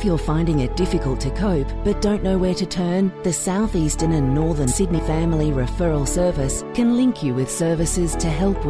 If you're finding it difficult to cope but don't know where to turn, the South Eastern and Northern Sydney Family Referral Service can link you with services to help with